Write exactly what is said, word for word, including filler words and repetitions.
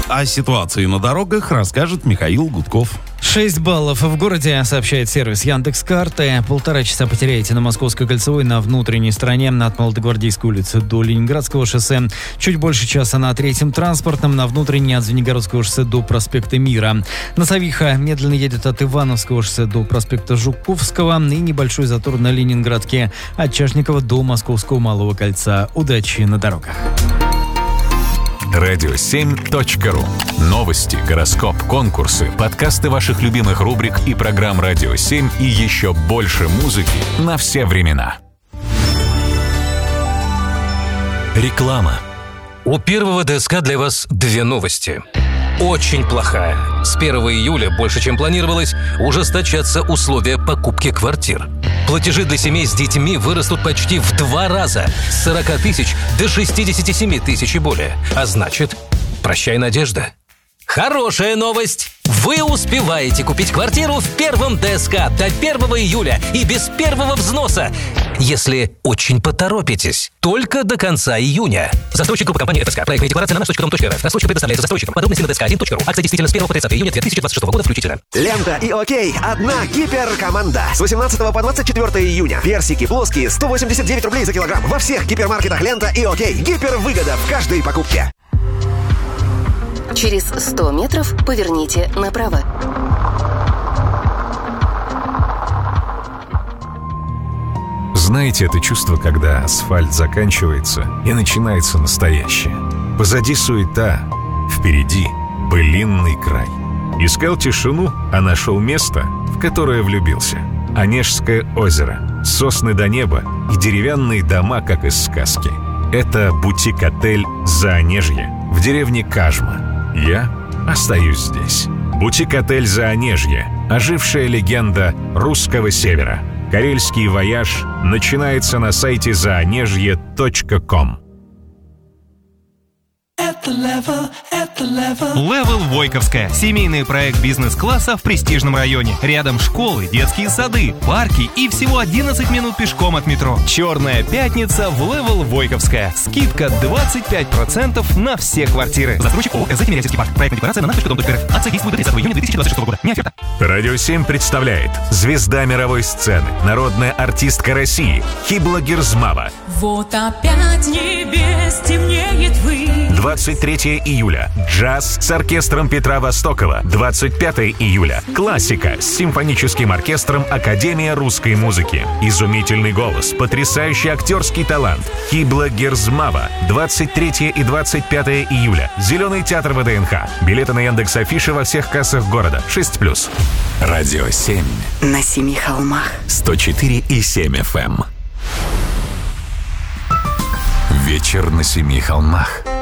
о ситуации на дорогах расскажет Михаил Гудков. шесть баллов в городе, сообщает сервис Яндекс.Карты. Полтора часа потеряете на Московской кольцевой на внутренней стороне от Молодогвардейской улицы до Ленинградского шоссе. Чуть больше часа на третьем транспортном, на внутренней от Звенигородского шоссе до проспекта Мира. На Савиха медленно едет от Ивановского шоссе до проспекта Жуковского и небольшой затор на Ленинградке от Чашникова до Московского Малого кольца. Удачи на дорогах. радио семь точка ру. Новости, гороскоп, конкурсы, подкасты ваших любимых рубрик и программ «Радио семь» и еще больше музыки на все времена. Реклама. У первого ДСК для вас две новости. Очень плохая. С первого июля, больше чем планировалось, ужесточатся условия покупки квартир. Платежи для семей с детьми вырастут почти в два раза, с сорока тысяч до шестидесяти семи тысяч и более. А значит, прощай, надежда. Хорошая новость! Вы успеваете купить квартиру в первом ДСК до первого июля и без первого взноса, если очень поторопитесь. Только до конца июня. Застройщик группы компании ФСК. Проектная декларация на наш точка ком точка РФ. Рассрочка предоставляется застройщикам. Подробности на дэ эс ка один точка ру. Акция действительно с первого по тридцатое июня две тысячи двадцать шестого года включительно. Лента и Окей. Одна гиперкоманда. С восемнадцатого по двадцать четвёртое июня. Персики плоские. сто восемьдесят девять рублей за килограмм. Во всех гипермаркетах Лента и Окей. Гипервыгода в каждой покупке. Через сто метров поверните направо. Знаете это чувство, когда асфальт заканчивается и начинается настоящее? Позади суета, впереди былинный край. Искал тишину, а нашел место, в которое влюбился. Онежское озеро, сосны до неба и деревянные дома, как из сказки. Это бутик-отель «Заонежье» в деревне Кажма. Я остаюсь здесь. Бутик-отель «Заонежье» – ожившая легенда русского севера. Карельский вояж начинается на сайте заонежье точка ком. Левел Войковская. Семейный проект бизнес-класса в престижном районе. Рядом школы, детские сады, парки и всего одиннадцать минут пешком от метро. Черная пятница в Левел Войковская. Скидка двадцать пять процентов на все квартиры. Застройщик ООО «СЗ Тимирязевский парк». Проектная декларация на наш точка ком точка РФ. Акция действует до тридцатого июня две тысячи двадцать шестого года. Не оферта. Радио семь представляет звезда мировой сцены, народная артистка России Хибла Герзмава. Вот опять небес темнеет вы. двадцать третьего июля джаз с оркестром Петра Востокова. двадцать пятого июля классика с симфоническим оркестром Академия русской музыки. Изумительный голос, потрясающий актерский талант. Хибла Герзмава. двадцать третьего и двадцать пятого июля. Зеленый театр ВДНХ. Билеты на Яндекс.Афише во всех кассах города. шесть плюс. Радио семь. На семи холмах. сто четыре и семь эф эм. Вечер на семи холмах.